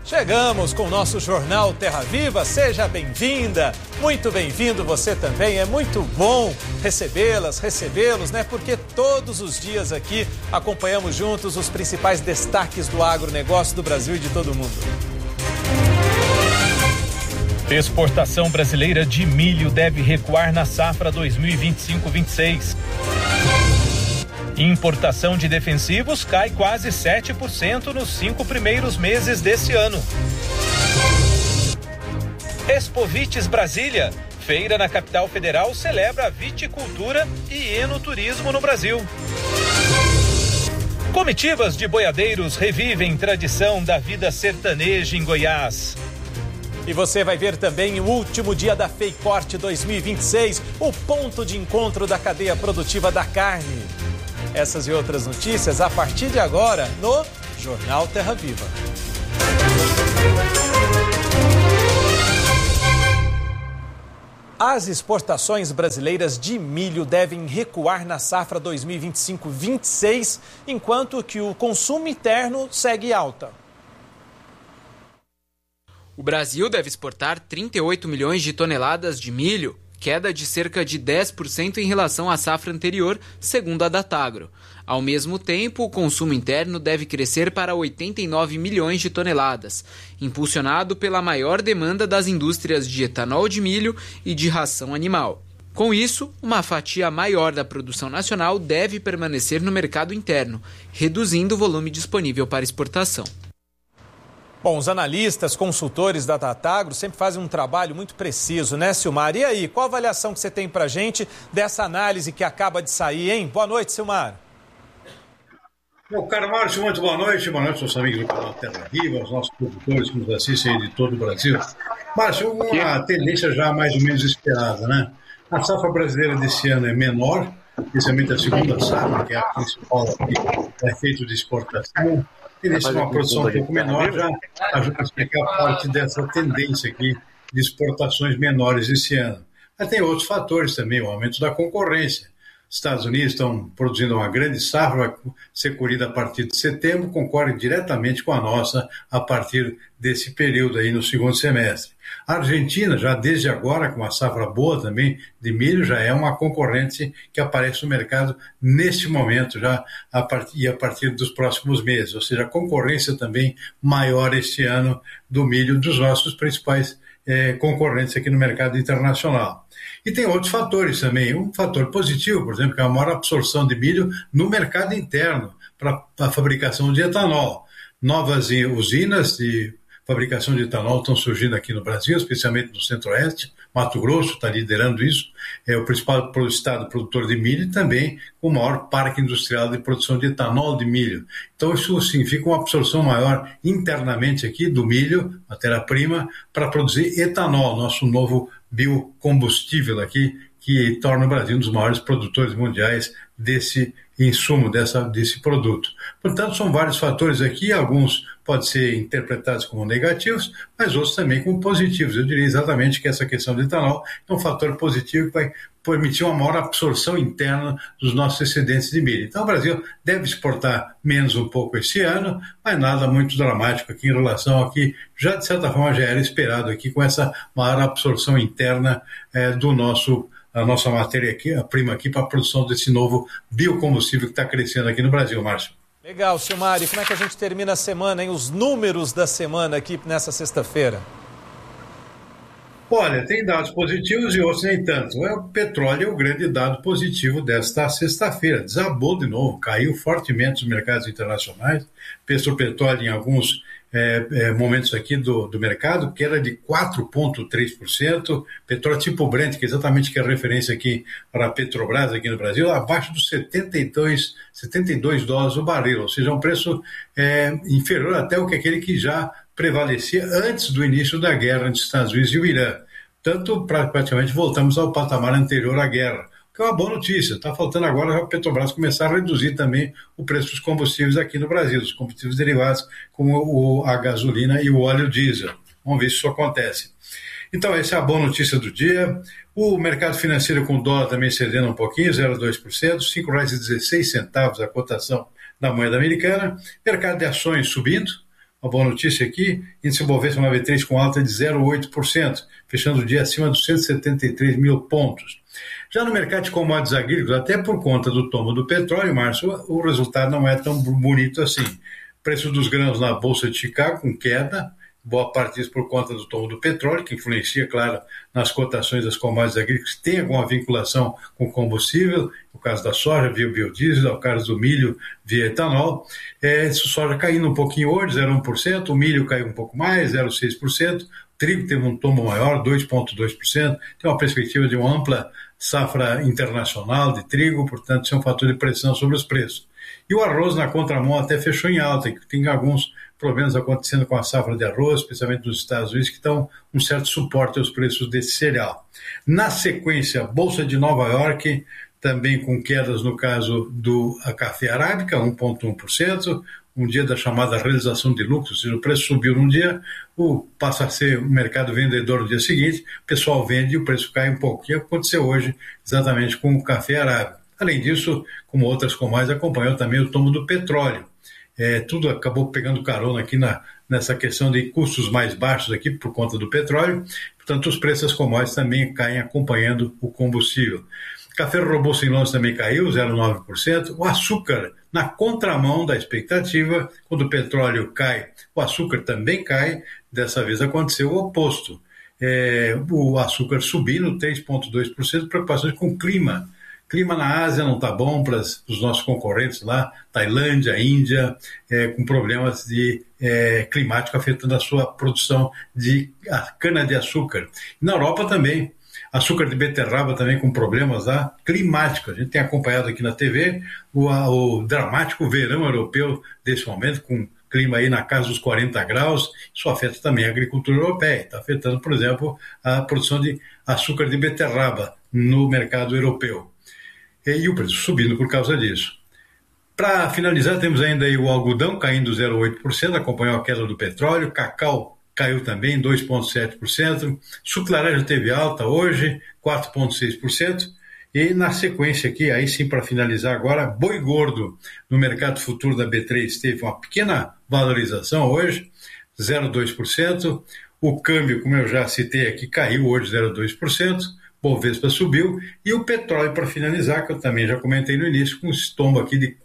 Chegamos com o nosso Jornal Terra Viva, seja bem-vinda, muito bem-vindo você também, é muito bom recebê-los, né? Porque todos os dias aqui acompanhamos juntos os principais destaques do agronegócio do Brasil e de todo mundo. Exportação brasileira de milho deve recuar na safra 2025-26. Importação de defensivos cai quase 7% nos 5 primeiros meses desse ano. Expovites Brasília, feira na capital federal, celebra a viticultura e enoturismo no Brasil. Comitivas de boiadeiros revivem tradição da vida sertaneja em Goiás. E você vai ver também o último dia da FEICORT 2026, o ponto de encontro da cadeia produtiva da carne. Essas e outras notícias a partir de agora no Jornal Terra Viva. As exportações brasileiras de milho devem recuar na safra 2025-26, enquanto que o consumo interno segue alta. O Brasil deve exportar 38 milhões de toneladas de milho, queda de cerca de 10% em relação à safra anterior, segundo a Datagro. Ao mesmo tempo, o consumo interno deve crescer para 89 milhões de toneladas, impulsionado pela maior demanda das indústrias de etanol de milho e de ração animal. Com isso, uma fatia maior da produção nacional deve permanecer no mercado interno, reduzindo o volume disponível para exportação. Bom, os analistas, consultores da Datagro sempre fazem um trabalho muito preciso, né, Silmar? E aí, qual a avaliação que você tem pra gente dessa análise que acaba de sair, hein? Boa noite, Silmar. Bom, caro Márcio, muito boa noite aos amigos do canal Terra Viva, aos nossos produtores que nos assistem de todo o Brasil. Márcio, uma tendência já mais ou menos esperada, né? A safra brasileira desse ano é menor, especialmente a segunda safra, que é a principal aqui, é feito de exportação. Tendência de uma produção um pouco menor já ajuda a explicar parte dessa tendência aqui de exportações menores esse ano. Mas tem outros fatores também, o aumento da concorrência. Os Estados Unidos estão produzindo uma grande safra, vai ser colhida a partir de setembro, concorre diretamente com a nossa a partir desse período aí no segundo semestre. A Argentina, já desde agora, com uma safra boa também de milho, já é uma concorrente que aparece no mercado neste momento, já a partir dos próximos meses. Ou seja, a concorrência também maior este ano do milho dos nossos principais concorrentes aqui no mercado internacional. E tem outros fatores também. Um fator positivo, por exemplo, que é a maior absorção de milho no mercado interno para a fabricação de etanol. Novas usinas de fabricação de etanol estão surgindo aqui no Brasil, especialmente no Centro-Oeste. Mato Grosso está liderando isso, é o principal estado produtor de milho e também o maior parque industrial de produção de etanol de milho. Então isso significa uma absorção maior internamente aqui do milho, matéria-prima, para produzir etanol, nosso novo biocombustível aqui, que torna o Brasil um dos maiores produtores mundiais desse insumo, desse produto. Portanto, são vários fatores aqui, alguns podem ser interpretados como negativos, mas outros também como positivos. Eu diria exatamente que essa questão do etanol é um fator positivo que vai permitir uma maior absorção interna dos nossos excedentes de milho. Então, o Brasil deve exportar menos um pouco esse ano, mas nada muito dramático aqui em relação ao que já, de certa forma, já era esperado aqui com essa maior absorção interna a nossa matéria aqui, a prima aqui para a produção desse novo biocombustível que está crescendo aqui no Brasil, Márcio. Legal, Silmar. E como é que a gente termina a semana, hein? Os números da semana aqui nessa sexta-feira. Olha, tem dados positivos e outros nem tanto. O petróleo é o grande dado positivo desta sexta-feira. Desabou de novo, caiu fortemente nos mercados internacionais. Petróleo em alguns momentos aqui do mercado, que era de 4,3%, petróleo tipo Brent, que é exatamente que é a referência aqui para a Petrobras aqui no Brasil, abaixo dos 72 dólares o barril, ou seja, um preço inferior até o que aquele que já prevalecia antes do início da guerra entre os Estados Unidos e o Irã. Tanto, praticamente, voltamos ao patamar anterior à guerra, que é uma boa notícia. Está faltando agora a Petrobras começar a reduzir também o preço dos combustíveis aqui no Brasil, os combustíveis derivados, como a gasolina e o óleo diesel. Vamos ver se isso acontece. Então, essa é a boa notícia do dia. O mercado financeiro com o dólar também cedendo um pouquinho, 0,2%, R$ 5,16 a cotação da moeda americana. Mercado de ações subindo, uma boa notícia aqui, índice Bovespa na B3 com alta de 0,8%, fechando o dia acima dos 173 mil pontos. Já no mercado de commodities agrícolas, até por conta do tombo do petróleo, Márcio, o resultado não é tão bonito assim. Preço dos grãos na Bolsa de Chicago com queda, boa parte disso por conta do tombo do petróleo, que influencia, claro, nas cotações das commodities agrícolas, que tem alguma vinculação com combustível, no caso da soja via biodiesel, no caso do milho via etanol. Soja caindo um pouquinho hoje, 0,1%, o milho caiu um pouco mais, 0,6%, o trigo teve um tombo maior, 2,2%, tem uma perspectiva de uma ampla safra internacional de trigo, portanto, isso é um fator de pressão sobre os preços. E o arroz na contramão até fechou em alta, que tem alguns problemas acontecendo com a safra de arroz, especialmente nos Estados Unidos, que dão um certo suporte aos preços desse cereal. Na sequência, Bolsa de Nova York, também com quedas no caso do café arábica, 1,1%, um dia da chamada realização de lucro, ou seja, o preço subiu num dia, passa a ser um mercado vendedor no dia seguinte, o pessoal vende e o preço cai um pouco. E aconteceu hoje exatamente com o café arábica. Além disso, como outras commodities, acompanhou também o tombo do petróleo. Tudo acabou pegando carona aqui nessa questão de custos mais baixos aqui por conta do petróleo. Portanto, os preços das commodities também caem acompanhando o combustível. Café robusto em Londres também caiu, 0,9%. O açúcar, na contramão da expectativa, quando o petróleo cai, o açúcar também cai. Dessa vez aconteceu o oposto. O açúcar subindo 3,2%, preocupações com o clima. Clima na Ásia não está bom para os nossos concorrentes lá, Tailândia, Índia, com problemas climáticos afetando a sua produção de cana-de-açúcar. Na Europa também, açúcar de beterraba também com problemas lá climáticos. A gente tem acompanhado aqui na TV o dramático verão europeu desse momento, com clima aí na casa dos 40 graus, isso afeta também a agricultura europeia, está afetando, por exemplo, a produção de açúcar de beterraba no mercado europeu. E o preço subindo por causa disso. Para finalizar, temos ainda aí o algodão caindo 0,8%, acompanhou a queda do petróleo, cacau caiu também 2,7%, suco de laranja teve alta hoje, 4,6%, e na sequência aqui, aí sim para finalizar agora, boi gordo no mercado futuro da B3 teve uma pequena valorização hoje, 0,2%, o câmbio, como eu já citei aqui, caiu hoje 0,2%, Bovespa subiu, e o petróleo, para finalizar, que eu também já comentei no início, com um estombo aqui de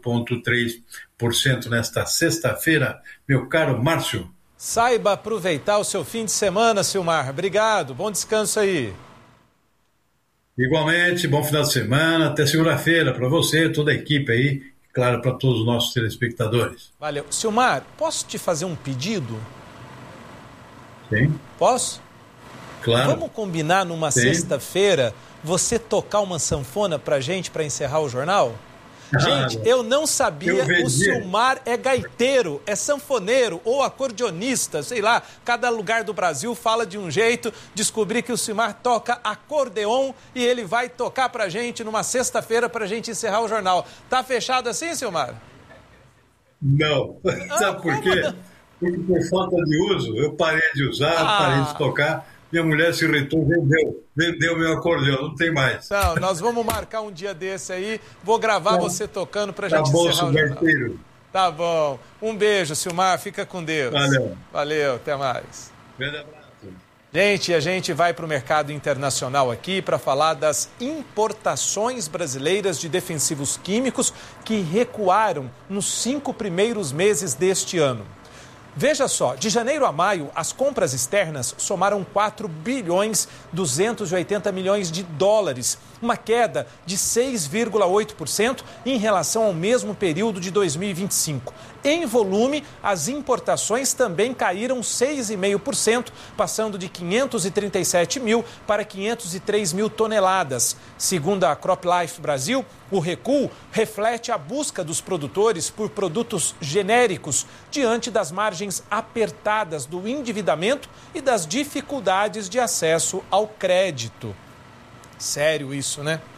4,3% nesta sexta-feira. Meu caro Márcio. Saiba aproveitar o seu fim de semana, Silmar. Obrigado, bom descanso aí. Igualmente, bom final de semana, até segunda-feira para você, toda a equipe aí, claro, para todos os nossos telespectadores. Valeu. Silmar, posso te fazer um pedido? Sim. Posso? Claro. Vamos combinar numa sexta-feira você tocar uma sanfona pra gente para encerrar o jornal? Gente, eu não sabia, o Silmar é gaiteiro, é sanfoneiro ou acordeonista, sei lá, cada lugar do Brasil fala de um jeito. Descobri que o Silmar toca acordeon e ele vai tocar pra gente numa sexta-feira pra gente encerrar o jornal. Tá fechado assim, Silmar? Não, sabe por quê? Porque por falta de uso, eu parei de usar, parei de tocar. Minha mulher se irritou, vendeu meu acordeão, não tem mais. Não, nós vamos marcar um dia desse aí, vou gravar você tocando pra gente encerrar o jornal. Tá bom, um beijo, Silmar, fica com Deus. Valeu, até mais. Grande abraço. Gente, a gente vai para o mercado internacional aqui para falar das importações brasileiras de defensivos químicos que recuaram nos 5 primeiros meses deste ano. Veja só, de janeiro a maio, as compras externas somaram 4 bilhões 280 milhões de dólares, uma queda de 6,8% em relação ao mesmo período de 2025. Em volume, as importações também caíram 6,5%, passando de 537 mil para 503 mil toneladas. Segundo a CropLife Brasil, o recuo reflete a busca dos produtores por produtos genéricos diante das margens apertadas do endividamento e das dificuldades de acesso ao crédito. Sério isso, né?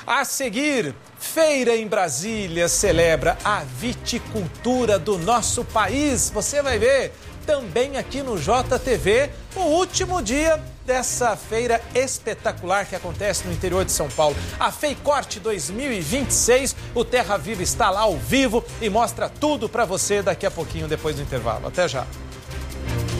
A seguir, Feira em Brasília celebra a viticultura do nosso país. Você vai ver também aqui no JTV o último dia dessa feira espetacular que acontece no interior de São Paulo. A FEICORTE 2026, o Terra Viva está lá ao vivo e mostra tudo para você daqui a pouquinho, depois do intervalo. Até já.